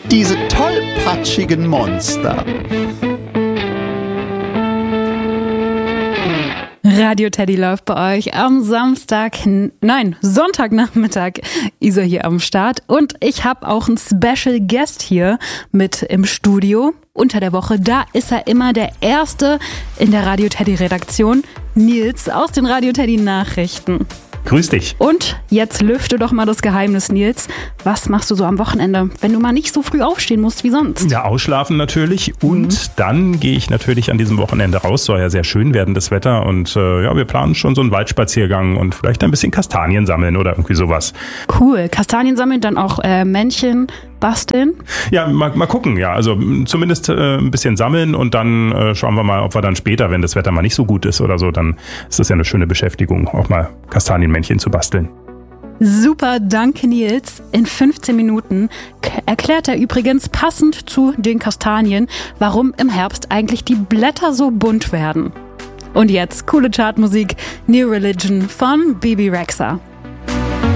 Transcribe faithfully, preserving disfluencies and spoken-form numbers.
diese tollpatschigen Monster. Radio Teddy läuft bei euch am Samstag, nein, Sonntagnachmittag. Isa hier am Start und ich habe auch einen Special Guest hier mit im Studio. Unter der Woche, da ist er immer der Erste in der Radio Teddy Redaktion, Nils aus den Radio Teddy Nachrichten. Grüß dich. Und jetzt lüfte doch mal das Geheimnis, Nils. Was machst du so am Wochenende, wenn du mal nicht so früh aufstehen musst wie sonst? Ja, ausschlafen natürlich. Und mhm. dann gehe ich natürlich an diesem Wochenende raus. Soll ja sehr schön werden, das Wetter. Und äh, ja, wir planen schon so einen Waldspaziergang und vielleicht ein bisschen Kastanien sammeln oder irgendwie sowas. Cool. Kastanien sammeln, dann auch äh, Männchen basteln? Ja, mal, mal gucken. Ja, also zumindest äh, ein bisschen sammeln und dann äh, schauen wir mal, ob wir dann später, wenn das Wetter mal nicht so gut ist oder so, dann ist das ja eine schöne Beschäftigung, auch mal Kastanienmännchen zu basteln. Super, danke Nils. In fünfzehn Minuten k- erklärt er übrigens passend zu den Kastanien, warum im Herbst eigentlich die Blätter so bunt werden. Und jetzt coole Chartmusik, New Religion von Bebe Rexha.